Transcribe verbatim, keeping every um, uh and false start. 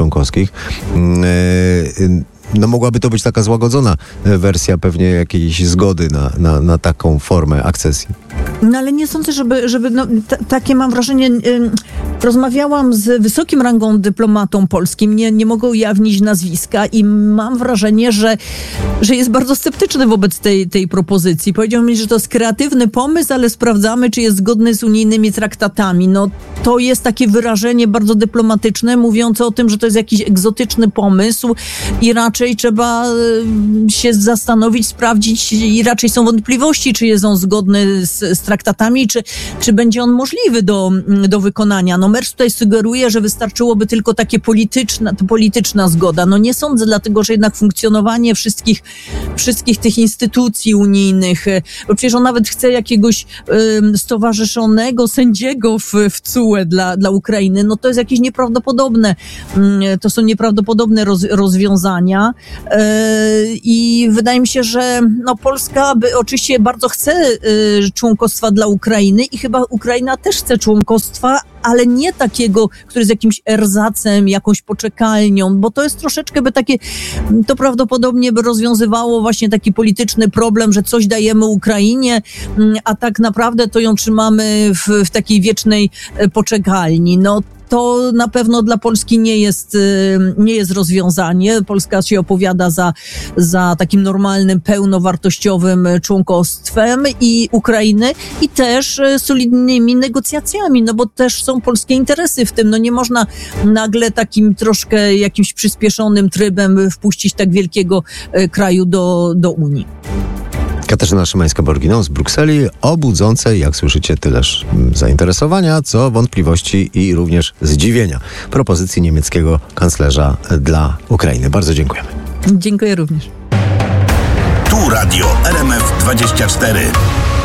członkowskich. No mogłaby to być taka złagodzona wersja pewnie jakiejś zgody na, na, na taką formę akcesji. No ale nie sądzę, żeby, żeby no, t- takie mam wrażenie, y, rozmawiałam z wysokim rangą dyplomatą polskim, nie, nie mogę ujawnić nazwiska i mam wrażenie, że, że jest bardzo sceptyczny wobec tej, tej propozycji. Powiedział mi, że to jest kreatywny pomysł, ale sprawdzamy, czy jest zgodny z unijnymi traktatami. No to jest takie wyrażenie bardzo dyplomatyczne, mówiące o tym, że to jest jakiś egzotyczny pomysł i raczej trzeba się zastanowić, sprawdzić i raczej są wątpliwości, czy jest on zgodny z, z traktatami, czy, czy będzie on możliwy do, do wykonania. No Merz tutaj sugeruje, że wystarczyłoby tylko takie polityczna, to polityczna zgoda. No nie sądzę, dlatego że jednak funkcjonowanie wszystkich, wszystkich tych instytucji unijnych, bo przecież on nawet chce jakiegoś y, stowarzyszonego sędziego w, w C U E dla, dla Ukrainy, no to jest jakieś nieprawdopodobne, y, to są nieprawdopodobne roz, rozwiązania y, i wydaje mi się, że no Polska by oczywiście bardzo chce y, członkostwa dla Ukrainy i chyba Ukraina też chce członkostwa, ale nie takiego, który jest jakimś erzacem, jakąś poczekalnią, bo to jest troszeczkę by takie, to prawdopodobnie by rozwiązywało właśnie taki polityczny problem, że coś dajemy Ukrainie, a tak naprawdę to ją trzymamy w, w takiej wiecznej poczekalni. No to na pewno dla Polski nie jest, nie jest rozwiązanie. Polska się opowiada za, za takim normalnym, pełnowartościowym członkostwem i Ukrainy i też solidnymi negocjacjami, no bo też są polskie interesy w tym. No nie można nagle takim troszkę jakimś przyspieszonym trybem wpuścić tak wielkiego kraju do, do Unii. Katarzyna Szymańska-Borginą z Brukseli, o budzącej, jak słyszycie, tyleż zainteresowania, co wątpliwości i również zdziwienia propozycji niemieckiego kanclerza dla Ukrainy. Bardzo dziękujemy. Dziękuję również. Tu Radio R M F dwadzieścia cztery.